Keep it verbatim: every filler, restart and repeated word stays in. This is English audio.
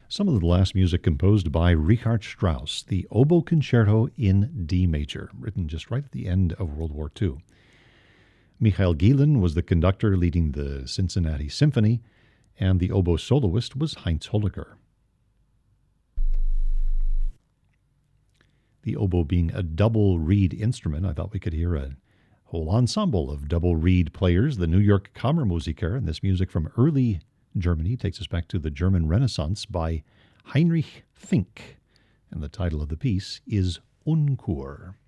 Some of the last music composed by Richard Strauss, the Oboe Concerto in D major, written just right at the end of World War Two. Michael Gielen was the conductor leading the Cincinnati Symphony, and the oboe soloist was Heinz Holliger. The oboe being a double reed instrument, I thought we could hear a whole ensemble of double reed players, the New York Kammermusiker, and this music from early Germany takes us back to the German Renaissance by Heinrich Fink, and the title of the piece is Unkur.